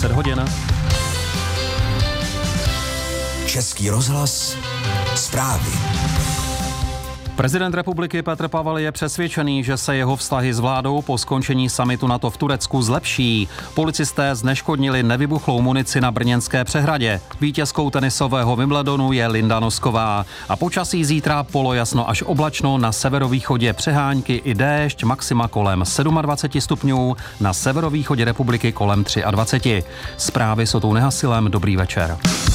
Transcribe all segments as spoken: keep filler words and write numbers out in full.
dvacet hodin. Český rozhlas, zprávy. Prezident republiky Petr Pavel je přesvědčený, že se jeho vztahy s vládou po skončení summitu NATO v Turecku zlepší. Policisté zneškodnili nevybuchlou munici na brněnské přehradě. Vítězkou tenisového Wimbledonu je Linda Nosková. A počasí zítra polojasno až oblačno, na severovýchodě přehánky i déšť, maxima kolem dvacet sedm stupňů, na severovýchodě republiky kolem dvacet tři. Zprávy s Otou Nehasilem, dobrý večer.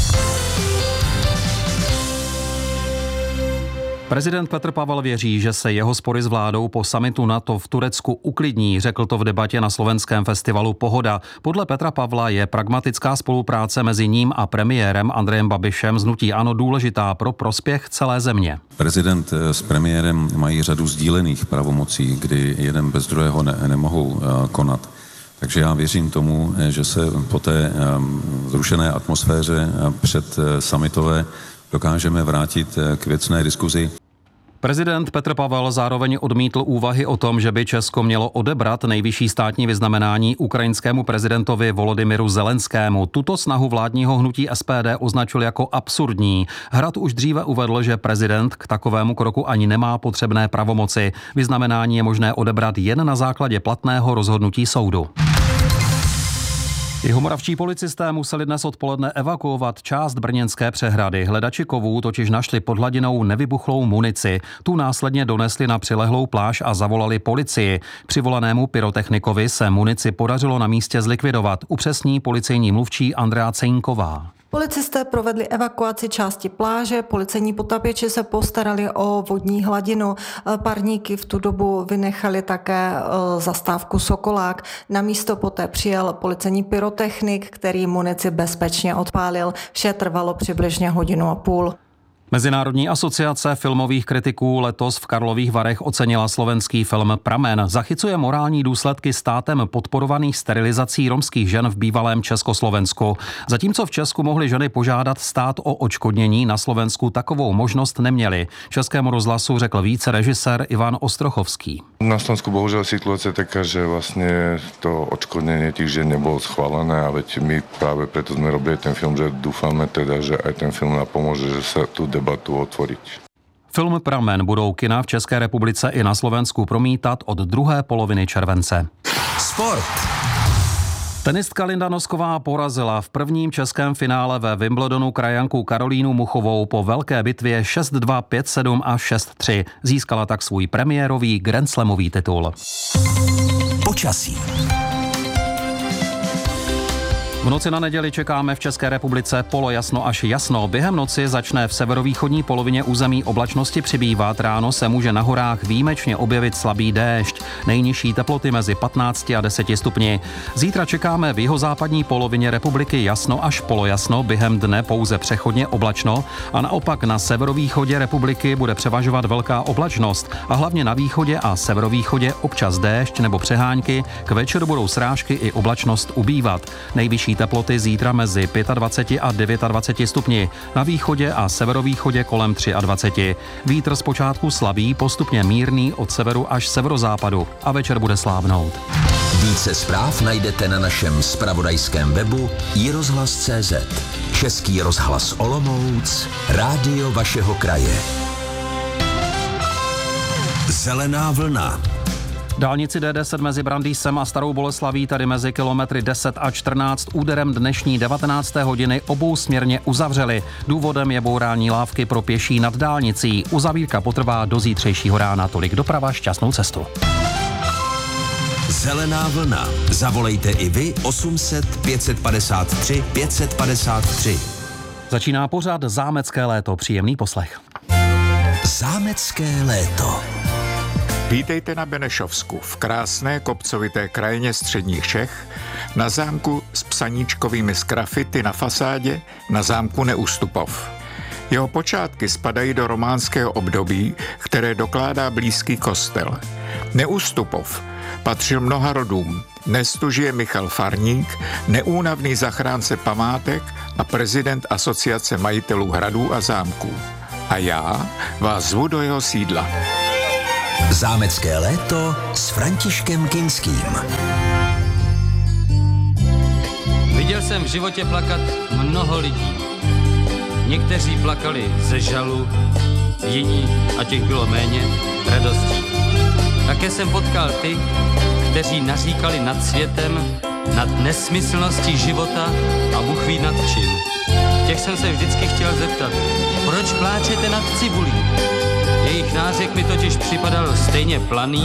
Prezident Petr Pavel věří, že se jeho spory s vládou po summitu NATO v Turecku uklidní, řekl to v debatě na slovenském festivalu Pohoda. Podle Petra Pavla je pragmatická spolupráce mezi ním a premiérem Andrejem Babišem z hnutí ANO důležitá pro prospěch celé země. Prezident s premiérem mají řadu sdílených pravomocí, kdy jeden bez druhého ne, nemohou konat. Takže já věřím tomu, že se po té zrušené atmosféře před summitové dokážeme vrátit k věcné diskuzi. Prezident Petr Pavel zároveň odmítl úvahy o tom, že by Česko mělo odebrat nejvyšší státní vyznamenání ukrajinskému prezidentovi Volodymyru Zelenskému. Tuto snahu vládního hnutí S P D označil jako absurdní. Hrad už dříve uvedl, že prezident k takovému kroku ani nemá potřebné pravomoci. Vyznamenání je možné odebrat jen na základě platného rozhodnutí soudu. Jihomoravští policisté museli dnes odpoledne evakuovat část brněnské přehrady. Hledači kovů totiž našli pod hladinou nevybuchlou munici. Tu následně donesli na přilehlou pláž a zavolali policii. Přivolanému pyrotechnikovi se munici podařilo na místě zlikvidovat, upřesní policejní mluvčí Andrea Cejnková. Policisté provedli evakuaci části pláže, policejní potapěči se postarali o vodní hladinu. Parníky v tu dobu vynechali také zastávku Sokolák. Na místo poté přijel policejní pyrotechnik, který munici bezpečně odpálil. Vše trvalo přibližně hodinu a půl. Mezinárodní asociace filmových kritiků letos v Karlových Varech ocenila slovenský film Pramen. Zachycuje morální důsledky státem podporovaných sterilizací romských žen v bývalém Československu. Zatímco v Česku mohly ženy požádat stát o odškodnění, na Slovensku takovou možnost neměli. Českému rozhlasu řekl více režisér Ivan Ostrochovský. Na Slovensku bohužiaľ situácia je taká, že vlastne to odškodnenie tých žien nebolo schválené a veď my práve preto sme robili ten film, že dúfame teda, že aj ten film nám pomôže, že sa tu debatu otvoriť. Film Pramen budou kina v České republice i na Slovensku promítat od druhé poloviny července. Sport. Tenistka Linda Nosková porazila v prvním českém finále ve Wimbledonu krajanku Karolínu Muchovou po velké bitvě šest dva, pět sedm a šest tři. Získala tak svůj premiérový grandslamový titul. Počasí. V noci na neděli čekáme v České republice polojasno až jasno. Během noci začne v severovýchodní polovině území oblačnosti přibývat. Ráno se může na horách výjimečně objevit slabý déšť. Nejnižší teploty mezi patnácti a deseti stupni. Zítra čekáme v jihozápadní polovině republiky jasno až polojasno, během dne pouze přechodně oblačno a naopak na severovýchodě republiky bude převažovat velká oblačnost a hlavně na východě a severovýchodě občas déšť nebo přehánky. K večeru budou srážky i oblačnost ubývat. Nejvyšší teploty zítra mezi dvaceti pěti a dvaceti devíti stupni, na východě a severovýchodě kolem dvacet tři. Vítr zpočátku slabý, postupně mírný od severu až severozápadu a večer bude slávnout. Více zpráv najdete na našem zpravodajském webu i rozhlas tečka cé zet. Český rozhlas Olomouc, rádio vašeho kraje. Zelená vlna. Dálnici D deset mezi Brandýsem a Starou Boleslaví, tady mezi kilometry deset a čtrnáct, úderem dnešní devatenácté hodiny obousměrně uzavřeli. Důvodem je bourání lávky pro pěší nad dálnicí. Uzavírka potrvá do zítřejšího rána. Tolik doprava, šťastnou cestu. Zelená vlna. Zavolejte i vy osm set, pět set padesát tři, pět set padesát tři. Začíná pořad Zámecké léto. Příjemný poslech. Zámecké léto. Vítejte na Benešovsku, v krásné kopcovité krajině středních Čech, na zámku s psaníčkovými sgrafity na fasádě, na zámku Neustupov. Jeho počátky spadají do románského období, které dokládá blízký kostel. Neustupov patřil mnoha rodům. Dnes tu žije Michal Farník, neúnavný zachránce památek a prezident Asociace majitelů hradů a zámků. A já vás zvu do jeho sídla. Zámecké léto s Františkem Kinským. Viděl Viděl jsem v životě plakat mnoho lidí. Někteří plakali ze žalu, jiní, a těch bylo méně, radostí. Také jsem potkal ty, kteří naříkali nad světem, nad nesmyslností života a Bůh ví nad čím. Těch jsem se vždycky chtěl zeptat, proč pláčete nad cibulí? Jejich nářek mi totiž připadal stejně planý